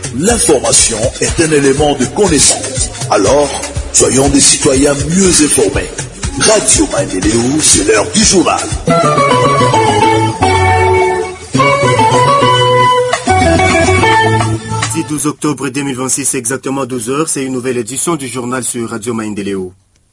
L'information est un élément de connaissance. Alors, soyons des citoyens mieux informés. Radio Maendeleo, c'est l'heure du journal. 12 octobre 2026, exactement 12h, c'est une nouvelle édition du journal sur Radio Maendeleo.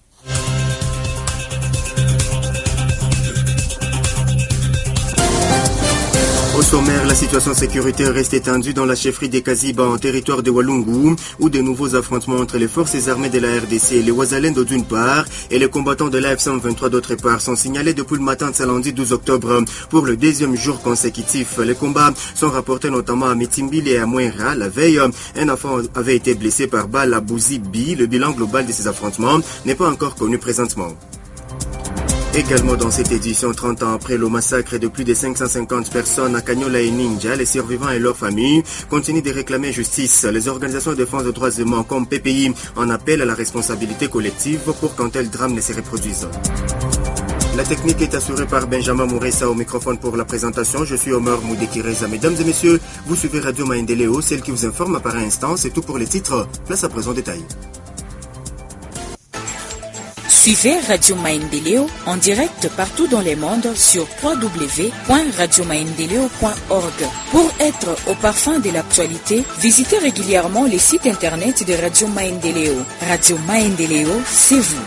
Au sommaire, la situation sécuritaire reste étendue dans la chefferie des Kaziba en territoire de Walungu, où de nouveaux affrontements entre les forces armées de la RDC et les Wazalendo d'une part et les combattants de la F-123 d'autre part sont signalés depuis le matin de ce lundi 12 octobre. Pour le deuxième jour consécutif, les combats sont rapportés notamment à Mitimbili et à Mouera. La veille, un enfant avait été blessé par balle à Bouzibi. Le bilan global de ces affrontements n'est pas encore connu présentement. Également dans cette édition, 30 ans après le massacre de plus de 550 personnes à Kanyola et Ninja, les survivants et leurs familles continuent de réclamer justice. Les organisations de défense des droits humains comme PPI en appellent à la responsabilité collective pour qu'un tel drame ne se reproduise. La technique est assurée par Benjamin Mouressa au microphone pour la présentation. Je suis Omar Moudekireza. Mesdames et messieurs, vous suivez Radio Maendeleo, celle qui vous informe par instant. C'est tout pour les titres. Place à présent au détail. Suivez Radio Maendeleo en direct partout dans le monde sur www.radiomaendeleo.org. Pour être au parfum de l'actualité, visitez régulièrement les sites internet de Radio Maendeleo. Radio Maendeleo, c'est vous.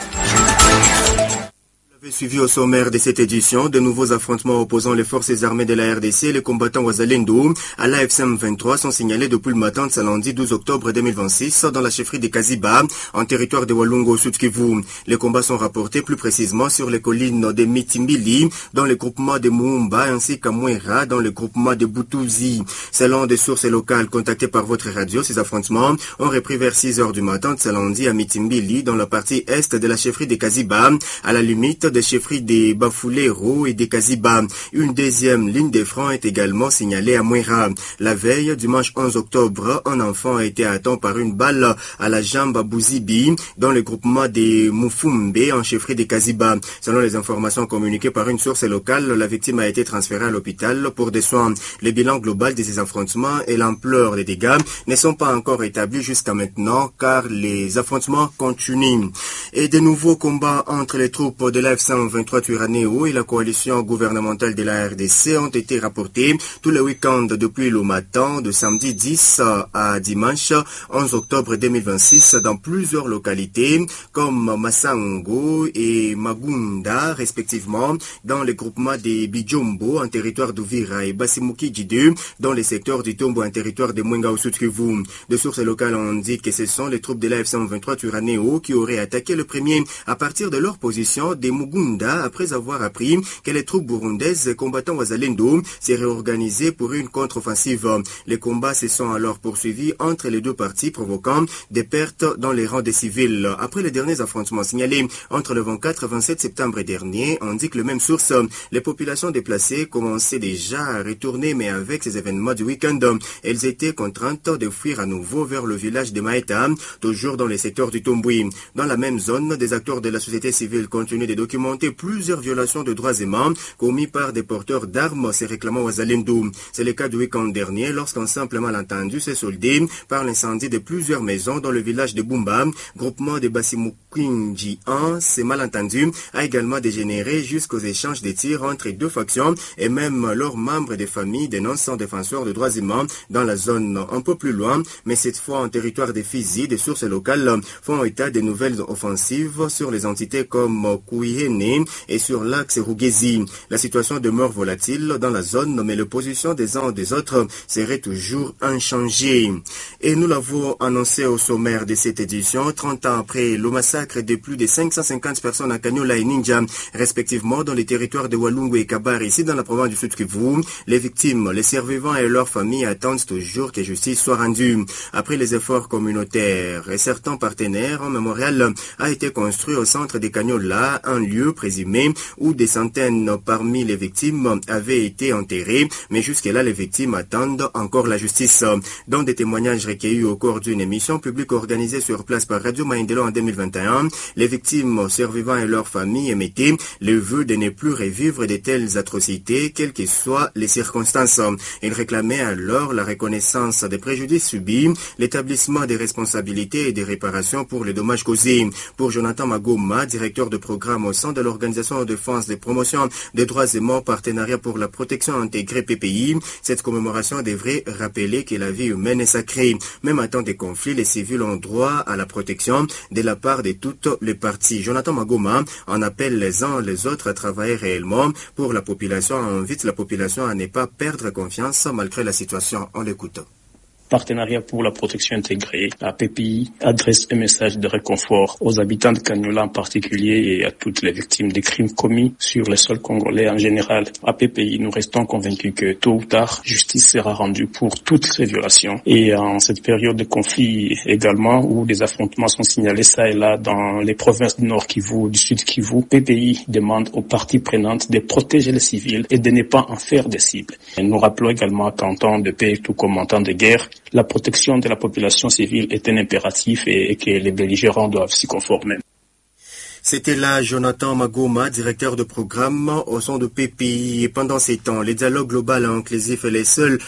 Suivi au sommaire de cette édition, de nouveaux affrontements opposant les forces armées de la RDC et les combattants Wazalendo à la F-123 sont signalés depuis le matin de ce lundi 12 octobre 2026 dans la chefferie de Kaziba, en territoire de Walungu au sud Kivu. Les combats sont rapportés plus précisément sur les collines de Mitimbili, dans le groupement de Muumba, ainsi qu'à Mouera, dans le groupement de Boutouzi. Selon des sources locales contactées par votre radio, ces affrontements ont repris vers 6 heures du matin de ce lundi à Mitimbili, dans la partie est de la chefferie de Kaziba, à la limite des chefferies des Bafulero et des Kaziba. Une deuxième ligne de front est également signalée à Mouera. La veille, dimanche 11 octobre, un enfant a été atteint par une balle à la jambe à Bouzibi, dans le groupement des Mufumbe en chefferie des Kaziba. Selon les informations communiquées par une source locale, la victime a été transférée à l'hôpital pour des soins. Le bilan global de ces affrontements et l'ampleur des dégâts ne sont pas encore établis jusqu'à maintenant, car les affrontements continuent. Et de nouveaux combats entre les troupes de la F-123 Twirwaneho et la coalition gouvernementale de la RDC ont été rapportés tous les week-ends depuis le matin de samedi 10 à dimanche 11 octobre 2026 dans plusieurs localités comme Massango et Magunda respectivement, dans les groupements des Bijombo en territoire d'Uvira et Basimuki Djidé dans les secteurs du Tombo en territoire de Mwenga au sud Kivu. De sources locales ont dit que ce sont les troupes de la F-123 Twirwaneho qui auraient attaqué le premier à partir de leur position des Mugunda après avoir appris que les troupes burundaises combattant Wazalendo s'est réorganisées pour une contre-offensive. Les combats se sont alors poursuivis entre les deux parties, provoquant des pertes dans les rangs des civils. Après les derniers affrontements signalés entre le 24 et 27 septembre dernier, indique le même source, les populations déplacées commençaient déjà à retourner, mais avec ces événements du week-end, elles étaient contraintes de fuir à nouveau vers le village de Maeta, toujours dans les secteurs du Tombouy. Dans la même zone, des acteurs de la société civile continuent de documenter plusieurs violations de droits humains commis par des porteurs d'armes se réclamant Wazalendo. C'est le cas du week-end dernier lorsqu'un simple malentendu s'est soldé par l'incendie de plusieurs maisons dans le village de Bumba, groupement de Basimukinji 1. Ces malentendus a également dégénéré jusqu'aux échanges de tirs entre deux factions et même leurs membres des familles dénonçant défenseurs de droits humains dans la zone un peu plus loin, mais cette fois en territoire de Fizi. Des sources locales font état de nouvelles offensives sur les entités comme Kouihene et sur l'axe Rugezi. La situation demeure volatile dans la zone, mais l'opposition des uns des autres serait toujours inchangée. Et nous l'avons annoncé au sommaire de cette édition, 30 ans après le massacre de plus de 550 personnes à Kanyola et Ninja, respectivement dans les territoires de Walungu et Kabare, ici dans la province du Sud Kivu, les victimes, les survivants et leurs familles attendent toujours que justice soit rendue. Après les efforts communautaires et certains partenaires, un mémorial a été construit au centre de Kanyola, un lieu présumé où des centaines parmi les victimes avaient été enterrées, mais jusque-là les victimes attendent encore la justice. Dans des témoignages recueillis au cours d'une émission publique organisée sur place par Radio Maendeleo en 2021, 2021. Les victimes, survivants et leurs familles émettaient le vœu de ne plus revivre de telles atrocités, quelles que soient les circonstances. Ils réclamaient alors la reconnaissance des préjudices subis, l'établissement des responsabilités et des réparations pour les dommages causés. Pour Jonathan Magoma, directeur de programme au sein de l'Organisation de défense et promotion des droits humains, partenariat pour la protection intégrée PPI, cette commémoration devrait rappeler que la vie humaine est sacrée. Même en temps de conflit, les civils ont droit à la protection de la part de toutes les parties. Jonathan Magoma en appelle les uns les autres à travailler réellement pour la population, invite la population à ne pas perdre confiance malgré la situation. On l'écoute. Partenariat pour la protection intégrée, la PPI adresse un message de réconfort aux habitants de Kaniola en particulier et à toutes les victimes des crimes commis sur le sol congolais en général. À PPI, nous restons convaincus que tôt ou tard, justice sera rendue pour toutes ces violations. Et en cette période de conflit également, où des affrontements sont signalés ça et là dans les provinces du Nord Kivu, du Sud Kivu, PPI demande aux parties prenantes de protéger les civils et de ne pas en faire des cibles. Et nous rappelons également qu'en temps de paix, tout comme en temps de guerre, la protection de la population civile est un impératif et que les belligérants doivent s'y conformer. C'était là Jonathan Magoma, directeur de programme au sein de PPI. Pendant ces temps, le dialogue global et inclusif est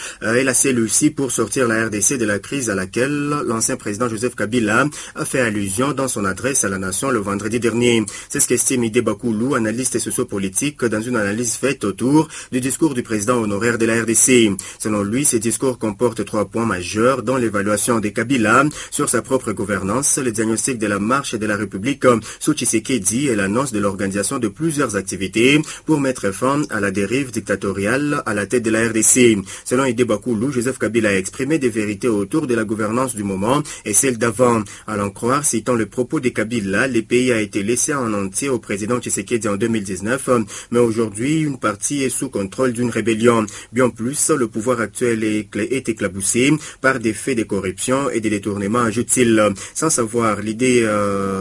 la seule aussi pour sortir la RDC de la crise à laquelle l'ancien président Joseph Kabila a fait allusion dans son adresse à la nation le vendredi dernier. C'est ce qu'estime Idé Bakoulou, analyste sociopolitique, dans une analyse faite autour du discours du président honoraire de la RDC. Selon lui, ce discours comporte 3 points majeurs, dont l'évaluation de Kabila sur sa propre gouvernance, le diagnostic de la marche de la République sous Tshisekedi et l'annonce de l'organisation de plusieurs activités pour mettre fin à la dérive dictatoriale à la tête de la RDC. Selon Idé Bakoulou, Joseph Kabila a exprimé des vérités autour de la gouvernance du moment et celle d'avant. À l'en croire, citant le propos de Kabila, le pays a été laissé en entier au président Tshisekedi en 2019, mais aujourd'hui, une partie est sous contrôle d'une rébellion. Bien plus, le pouvoir actuel est éclaboussé par des faits de corruption et de détournement, ajoute-t-il. Sans savoir l'idée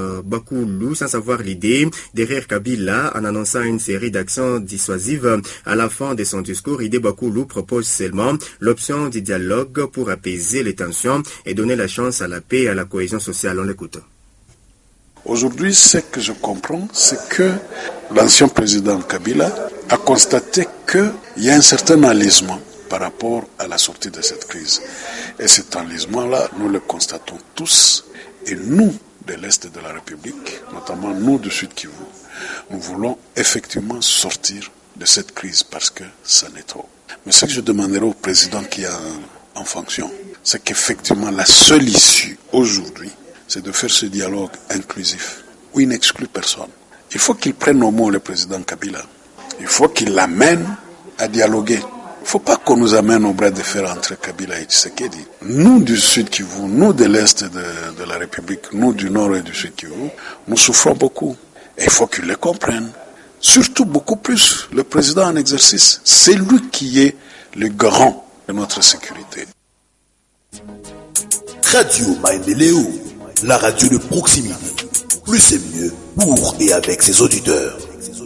derrière Kabila, en annonçant une série d'actions dissuasives à la fin de son discours, Idé Bakoulou propose seulement l'option du dialogue pour apaiser les tensions et donner la chance à la paix et à la cohésion sociale. On l'écoute. Aujourd'hui, ce que je comprends, c'est que l'ancien président Kabila a constaté qu'il y a un certain enlisement par rapport à la sortie de cette crise. Et cet enlisement-là, nous le constatons tous, et nous, de l'Est de la République, notamment nous du Sud Kivu, nous voulons effectivement sortir de cette crise parce que ça n'est trop. Mais ce que je demanderai au président qui est en fonction, c'est qu'effectivement la seule issue aujourd'hui, c'est de faire ce dialogue inclusif où il n'exclut personne. Il faut qu'il prenne au mot le président Kabila. Il faut qu'il l'amène à dialoguer. Il ne faut pas qu'on nous amène au bras de fer entre Kabila et Tshisekedi. Nous du Sud Kivu, nous de l'Est de la République, nous du Nord et du Sud Kivu, nous souffrons beaucoup. Et il faut qu'ils le comprennent. Surtout beaucoup plus le président en exercice. C'est lui qui est le garant de notre sécurité. Radio Maendeleo, la radio de proximité. Plus et mieux pour et avec ses auditeurs.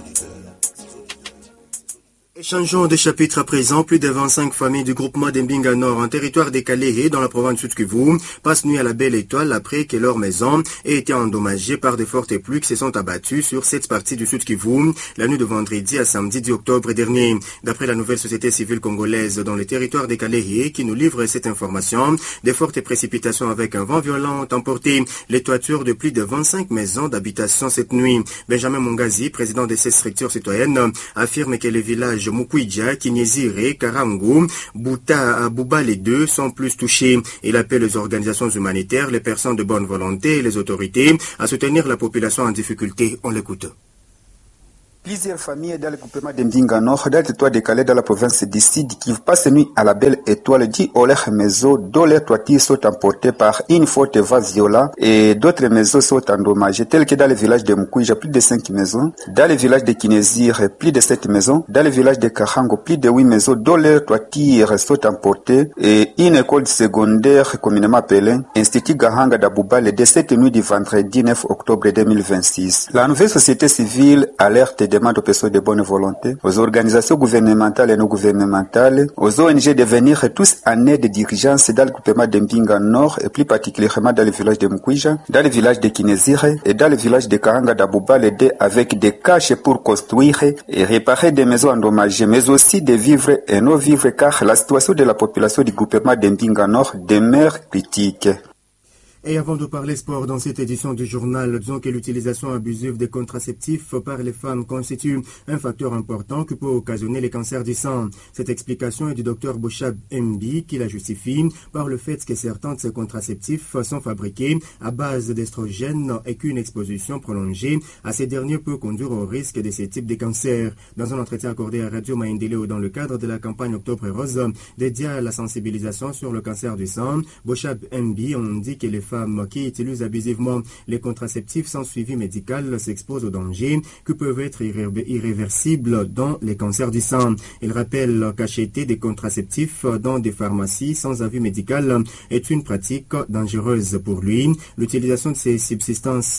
Changeons de chapitre à présent. Plus de 25 familles du groupement d'Embinga Nord en territoire de Kalehe dans la province Sud Kivu passent nuit à la Belle Étoile après que leur maison ait été endommagée par de fortes pluies qui se sont abattues sur cette partie du Sud Kivu la nuit de vendredi à samedi 10 octobre dernier. D'après la nouvelle société civile congolaise dans le territoire de Kalehe qui nous livre cette information, de fortes précipitations avec un vent violent ont emporté les toitures de plus de 25 maisons d'habitation cette nuit. Benjamin Mungazi, président de ces structures citoyennes, affirme que les villages Mukwidja, Kinyezire, Karangu, Buba les deux sont plus touchés. Il appelle les organisations humanitaires, les personnes de bonne volonté et les autorités à soutenir la population en difficulté. On l'écoute. Plusieurs familles dans le groupement d'Embinga Nord, dans le territoire de Calais, dans la province d'ici, qui passent nuit à la Belle Étoile, dit aux leurs maisons, dont les toitures sont emportées par une forte vent violent et d'autres maisons sont endommagées, telles que dans le village de Mukouija, plus de 5 maisons, dans le village de Kinezir, plus de 7 maisons, dans le village de Karango, plus de 8 maisons, dont les toitures sont emportées et une école secondaire communément appelée Institut Gahanga d'Abouba, le 17 nuit du vendredi 9 octobre 2026. La nouvelle société civile alerte demande aux personnes de bonne volonté, aux organisations gouvernementales et non gouvernementales, aux ONG de venir tous en aide d'urgence dans le groupement de Mbinga Nord et plus particulièrement dans le village de Mkwija, dans le village de Kinezire et dans le village de Karanga d'Abouba, l'aider avec des caches pour construire et réparer des maisons endommagées, mais aussi des vivres et non vivres, car la situation de la population du groupement de Mbinga Nord demeure critique. Et avant de parler sport dans cette édition du journal, disons que l'utilisation abusive des contraceptifs par les femmes constitue un facteur important qui peut occasionner les cancers du sang. Cette explication est du Dr Boshab Mbi qui la justifie par le fait que certains de ces contraceptifs sont fabriqués à base d'estrogènes et qu'une exposition prolongée à ces derniers peut conduire au risque de ces types de cancers. Dans un entretien accordé à Radio Maendeleo dans le cadre de la campagne Octobre Rose dédiée à la sensibilisation sur le cancer du sang, Boshab Mbi ont dit que les femmes qui utilisent abusivement les contraceptifs sans suivi médical s'exposent aux dangers qui peuvent être irréversibles dans les cancers du sang. Il rappelle qu'acheter des contraceptifs dans des pharmacies sans avis médical est une pratique dangereuse pour lui. L'utilisation de ces substances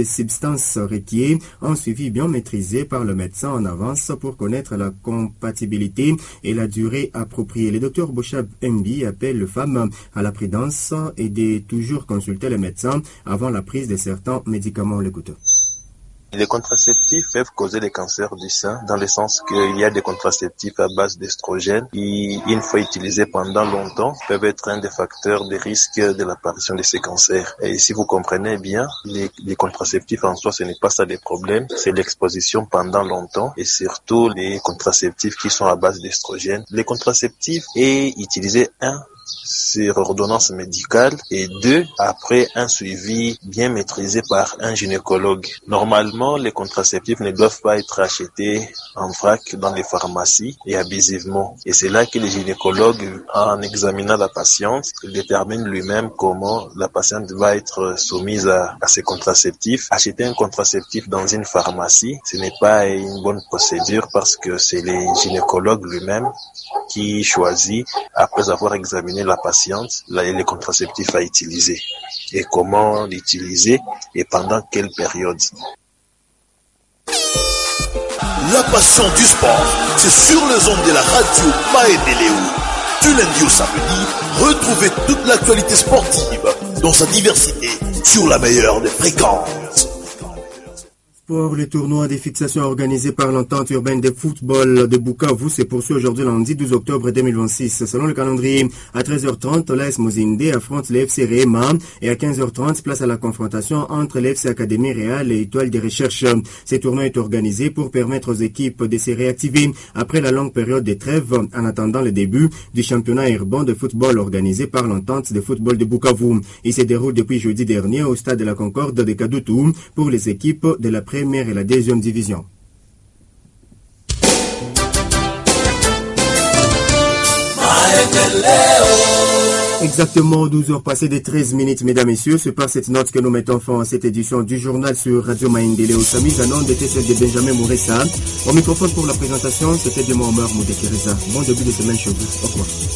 requiert un suivi bien maîtrisé par le médecin en avance pour connaître la compatibilité et la durée appropriée. Le docteur Boshab Mbi appelle les femmes à la prudence et de toujours consulter les médecins avant la prise de certains médicaments. L'écoute. Les contraceptifs peuvent causer des cancers du sein dans le sens qu'il y a des contraceptifs à base d'estrogènes qui, une fois utilisés pendant longtemps, peuvent être un des facteurs de risque de l'apparition de ces cancers. Et si vous comprenez bien, les contraceptifs en soi, ce n'est pas ça le problème, c'est l'exposition pendant longtemps et surtout les contraceptifs qui sont à base d'estrogènes. Les contraceptifs est utilisé sur ordonnance médicale et 2, après un suivi bien maîtrisé par un gynécologue. Normalement, les contraceptifs ne doivent pas être achetés en vrac dans les pharmacies et abusivement. Et c'est là que le gynécologue, en examinant la patiente, détermine lui-même comment la patiente va être soumise à ces contraceptifs. Acheter un contraceptif dans une pharmacie, ce n'est pas une bonne procédure parce que c'est le gynécologue lui-même qui choisit, après avoir examiné la patiente, les contraceptifs à utiliser et comment l'utiliser et pendant quelle période. La passion du sport, c'est sur les ondes de la radio Maendeleo. Du lundi au samedi, retrouvez toute l'actualité sportive dans sa diversité sur la meilleure des fréquences. Pour le tournoi des fixations organisé par l'entente urbaine de football de Bukavu se poursuit aujourd'hui lundi 12 octobre 2026. Selon le calendrier, à 13h30, l'AS Mozinde affronte le FC Réma et à 15h30, place à la confrontation entre le FC Académie Réal et Étoile des Recherches. Ce tournoi est organisé pour permettre aux équipes de se réactiver après la longue période de trêve en attendant le début du championnat urbain de football organisé par l'entente de football de Bukavu. Il se déroule depuis jeudi dernier au stade de la Concorde de Kadutu pour les équipes de la première et la deuxième division. Exactement 12 heures passées de 13 minutes, mesdames, messieurs. C'est par cette note que nous mettons fin à cette édition du journal sur Radio Maendeleo. Sa mise en onde était celle de Benjamin Mouressa. Au microphone pour la présentation, c'était de moi, Omar Moudekireza. Bon début de semaine chez vous. Au revoir.